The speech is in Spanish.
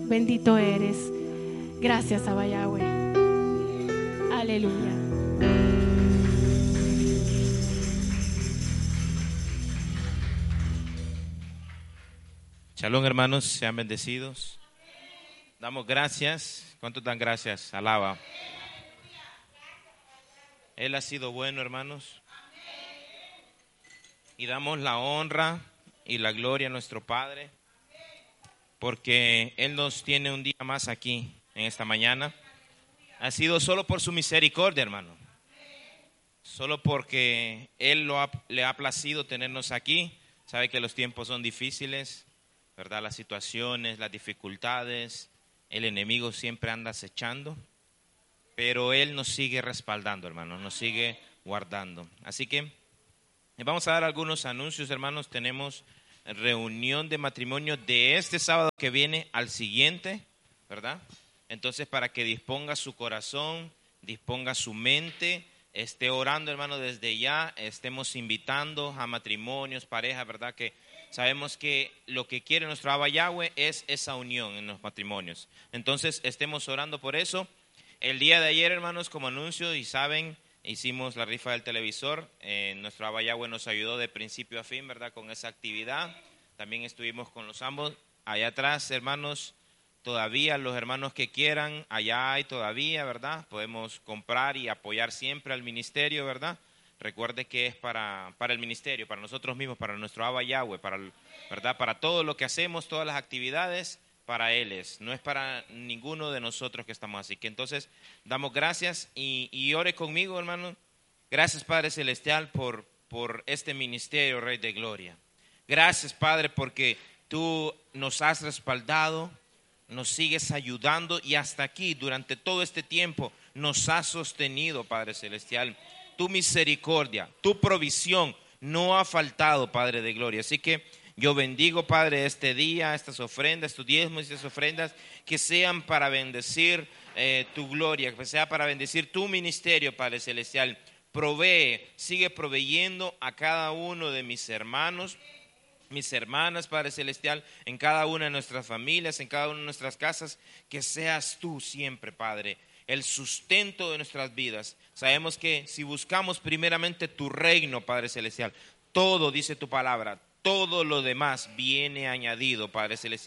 Bendito eres. Gracias, Abba Yahweh. Aleluya. Shalom, hermanos, sean bendecidos. Damos gracias. ¿Cuántos dan gracias? Alaba. Él ha sido bueno, hermanos. Y damos la honra y la gloria a nuestro Padre, porque Él nos tiene un día más aquí en esta mañana. Ha sido solo por su misericordia, hermano. Solo porque Él le ha placido tenernos aquí. Sabe que los tiempos son difíciles, ¿verdad? Las situaciones, las dificultades, el enemigo siempre anda acechando, pero Él nos sigue respaldando, hermanos, nos sigue guardando. Así que vamos a dar algunos anuncios, hermanos. Tenemos reunión de matrimonio de este sábado que viene al siguiente, ¿verdad? Entonces, para que disponga su corazón, disponga su mente, esté orando, hermano, desde ya, estemos invitando a matrimonios, parejas, ¿verdad? Que sabemos que lo que quiere nuestro Abba Yahweh es esa unión en los matrimonios. Entonces, estemos orando por eso. El día de ayer, hermanos, como anuncio, y saben, hicimos la rifa del televisor. Nuestro Abba Yahweh nos ayudó de principio a fin, ¿verdad? Con esa actividad. También estuvimos con los ambos. Allá atrás, hermanos, todavía los hermanos que quieran, allá hay todavía, ¿verdad? Podemos comprar y apoyar siempre al ministerio, ¿verdad? Recuerde que es para el ministerio, para nosotros mismos, para nuestro Abba Yahweh, ¿verdad? Para todo lo que hacemos, todas las actividades, para Él es. No es para ninguno de nosotros que estamos así. Que entonces damos gracias y ore conmigo, hermano. Gracias, Padre Celestial, por este ministerio, Rey de Gloria. Gracias, Padre, porque tú nos has respaldado, nos sigues ayudando y hasta aquí, durante todo este tiempo, nos has sostenido, Padre Celestial. Tu misericordia, tu provisión no ha faltado, Padre de Gloria. Así que yo bendigo, Padre, este día, estas ofrendas, estos diezmos y estas ofrendas, que sean para bendecir tu gloria, que sea para bendecir tu ministerio, Padre Celestial. Provee, sigue proveyendo a cada uno de mis hermanos, mis hermanas, Padre Celestial, en cada una de nuestras familias, en cada una de nuestras casas, que seas tú siempre, Padre, el sustento de nuestras vidas. Sabemos que si buscamos primeramente tu reino, Padre Celestial, todo, dice tu palabra, todo lo demás viene añadido, Padre Celestial.